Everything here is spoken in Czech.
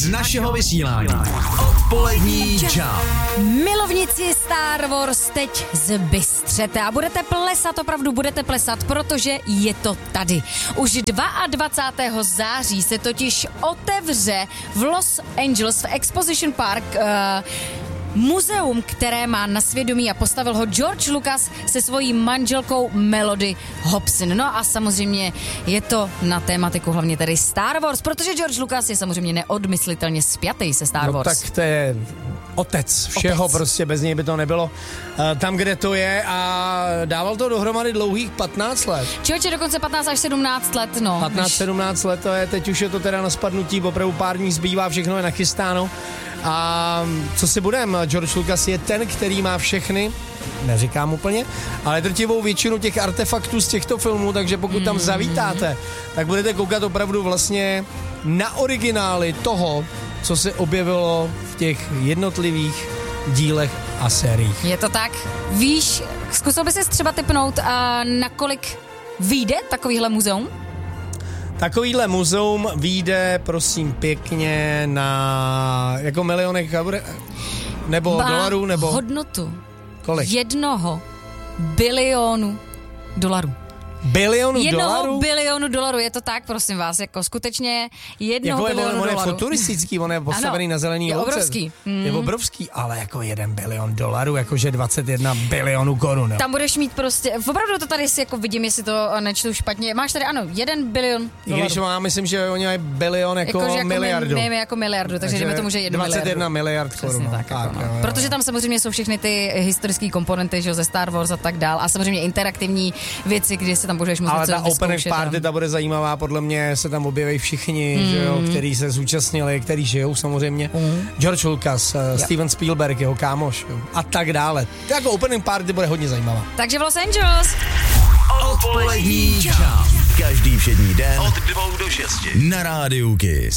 našeho vysílání. Odpolední čau. Milovníci Star Wars teď zbystřete a budete plesat, opravdu budete plesat, protože je to tady. Už 22. září se totiž otevře v Los Angeles v Exposition Park muzeum, které má na svědomí a postavil ho George Lucas se svojí manželkou Melody Hobson. No a samozřejmě je to na tématiku hlavně tedy Star Wars, protože George Lucas je samozřejmě neodmyslitelně spjatý se Star Wars. No tak to je otec všeho, prostě bez něj by to nebylo tam, kde to je, a dával to dohromady dlouhých 15 let. Člověče, dokonce 15 až 17 let, no. 15-17 let to je, teď už je to teda na spadnutí, opravdu pár dní zbývá, všechno je nachystáno. A co si budem, George Lucas je ten, který má všechny, neříkám úplně, ale drtivou většinu těch artefaktů z těchto filmů, takže pokud tam zavítáte, tak budete koukat opravdu vlastně na originály toho, co se objevilo v těch jednotlivých dílech a sériích. Je to tak? Víš, zkusil by ses třeba tipnout, na kolik vyjde takovýhle muzeum? Takovýhle muzeum vyjde, prosím pěkně, na jako milionech nebo dolarů, nebo hodnotu kolik? 1 bilionu dolarů. Bilionu 1 dolarů? bilionu dolarů, je to tak, prosím vás, jako skutečně 1 bilionu dolarů. On je futuristický, on je postavený na zelený louce. Obrovský. Je obrovský, ale jako 1 bilion dolarů, jakože 21 bilionů korun. Tam budeš mít prostě, opravdu to tady si jako vidím, jestli to nečtu špatně. Máš tady, ano, 1 bilion dolarů. I když má, myslím, že oni mají bilion jako miliardu. My jako miliardu, takže jdeme tomu, že 1 miliardu. 21 miliard korun. Tak, protože tam samozřejmě jsou všechny ty historické komponenty, že ze Star Wars a tak dál, a samozřejmě interaktivní věci, kde se tam budeš moct ale ta opening party, ta bude zajímavá, podle mě se tam objeví všichni, že jo, kteří se zúčastnili, kteří žijou samozřejmě. George Lucas, Steven Spielberg, jeho kámoš, jo, a tak dále. Jako opening party bude hodně zajímavá. Takže v Los Angeles. Odpolední čau. Každý všední den od 2 do 6 na Rádiu Kiss.